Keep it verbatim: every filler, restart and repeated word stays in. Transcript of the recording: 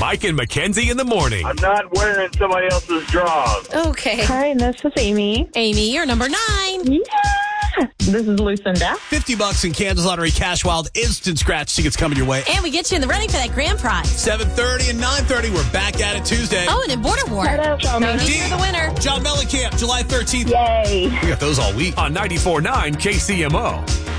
Mike and Mackenzie in the morning. I'm not wearing somebody else's drawers. Okay. Hi, this is Amy. Amy, you're number nine. Yeah. This is Lucinda. fifty bucks in Kansas Lottery Cash Wild Instant Scratch tickets coming your way. And we get you in the running for that grand prize. seven thirty and nine thirty, we're back at it Tuesday. Oh, and then Border War. Hello, show me. Tony, you're the winner. John Mellencamp, July thirteenth. Yay. We got those all week. On ninety-four point nine K C M O.